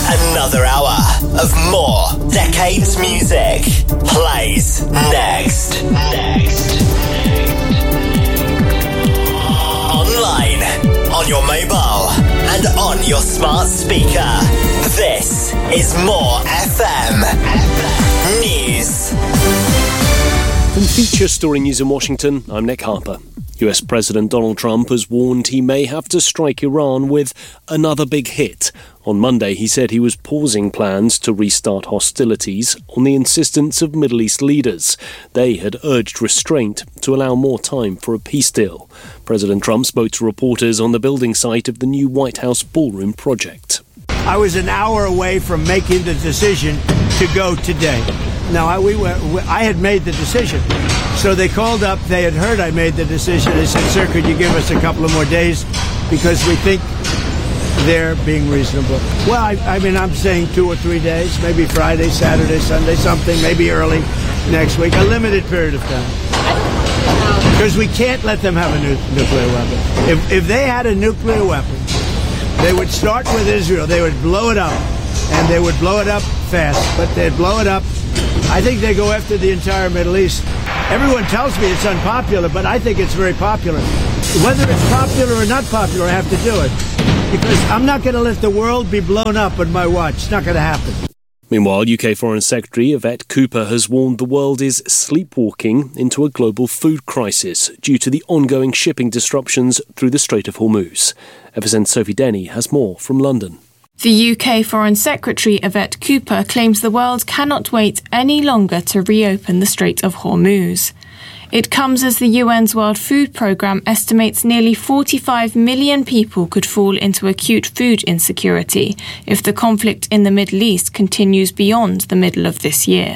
Another hour of more Decades music plays next. Online, on your mobile, and on your smart speaker. This is More FM News. From Feature Story News in Washington, I'm Nick Harper. US President Donald Trump has warned he may have to strike Iran with another big hit. On Monday, he said he was pausing plans to restart hostilities on the insistence of Middle East leaders. They had urged restraint to allow more time for a peace deal. President Trump spoke to reporters on the building site of the new White House ballroom project. I was an hour away from making the decision to go today. Now, I had made the decision. So they called up, they had heard I made the decision. They said, sir, could you give us a couple of more days? Because we think they're being reasonable. Well, I'm saying 2 or 3 days, maybe Friday, Saturday, Sunday, something, maybe early next week, a limited period of time. Because we can't let them have a nuclear weapon. If they had a nuclear weapon, they would start with Israel. They would blow it up, and they would blow it up fast, but they'd blow it up. I think they go after the entire Middle East. Everyone tells me it's unpopular, but I think it's very popular. Whether it's popular or not popular, I have to do it. Because I'm not going to let the world be blown up on my watch. It's not going to happen. Meanwhile, UK Foreign Secretary Yvette Cooper has warned the world is sleepwalking into a global food crisis due to the ongoing shipping disruptions through the Strait of Hormuz. FSN's Sophie Denny has more from London. The UK Foreign Secretary Yvette Cooper claims the world cannot wait any longer to reopen the Strait of Hormuz. It comes as the UN's World Food Programme estimates nearly 45 million people could fall into acute food insecurity if the conflict in the Middle East continues beyond the middle of this year.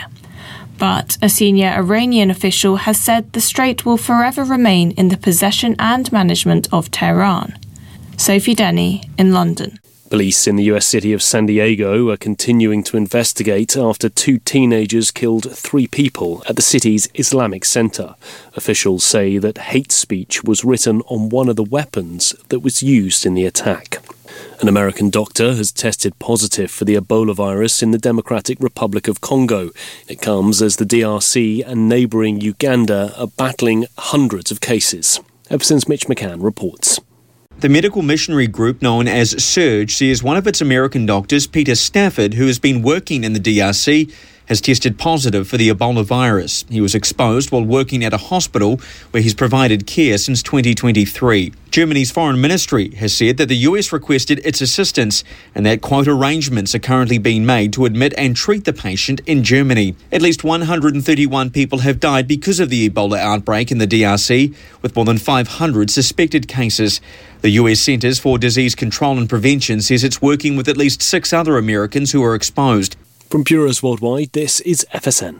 But a senior Iranian official has said the strait will forever remain in the possession and management of Tehran. Sophie Denny in London. Police in the US city of San Diego are continuing to investigate after 2 teenagers killed 3 people at the city's Islamic Center. Officials say that hate speech was written on one of the weapons that was used in the attack. An American doctor has tested positive for the Ebola virus in the Democratic Republic of Congo. It comes as the DRC and neighbouring Uganda are battling hundreds of cases. FSN's Mitch McCann reports. The medical missionary group known as Surge says one of its American doctors, Peter Stafford, who has been working in the DRC, has tested positive for the Ebola virus. He was exposed while working at a hospital where he's provided care since 2023. Germany's foreign ministry has said that the US requested its assistance and that, quote, arrangements are currently being made to admit and treat the patient in Germany. At least 131 people have died because of the Ebola outbreak in the DRC, with more than 500 suspected cases. The US Centers for Disease Control and Prevention says it's working with at least 6 other Americans who are exposed. From Bureaus Worldwide, this is FSN.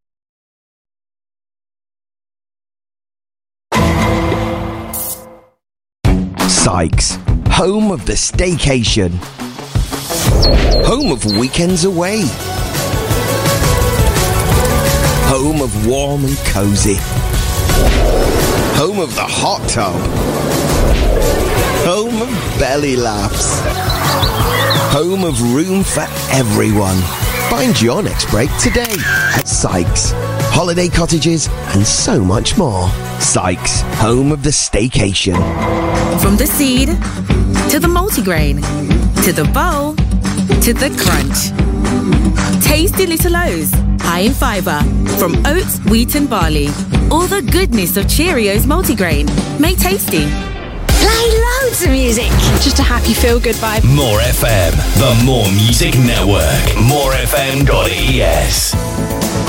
Sykes, home of the staycation. Home of weekends away. Home of warm and cosy. Home of the hot tub. Home of belly laughs. Home of room for everyone. Find your next break today at Sykes. Holiday cottages and so much more. Sykes, home of the staycation. From the seed to the multigrain to the bowl to the crunch. Tasty little O's, high in fibre, from oats, wheat and barley. All the goodness of Cheerios multigrain, made tasty. Play loads of music. Just a happy feel-good vibe. More FM, the More Music Network. morefm.es.